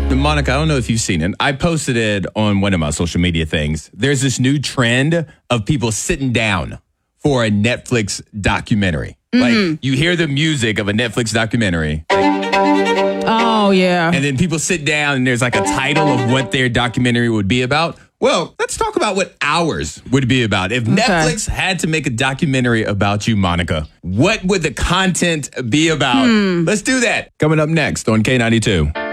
Monica, I don't know if you've seen it. I posted it on one of my social media things. There's this new trend of people sitting down for a Netflix documentary. Like, you hear the music of a Netflix documentary. Oh, yeah. And then people sit down and there's like a title of what their documentary would be about. Well, let's talk about what ours would be about. If Netflix had to make a documentary about you, Monica, what would the content be about? Let's do that. Coming up next on K92.